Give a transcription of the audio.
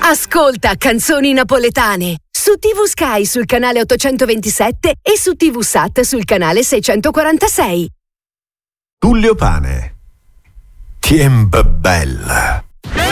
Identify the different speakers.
Speaker 1: Ascolta Canzoni Napoletane su TV Sky sul canale 827 e su TV Sat sul canale 646.
Speaker 2: Tullio Pane. Tiempo bella.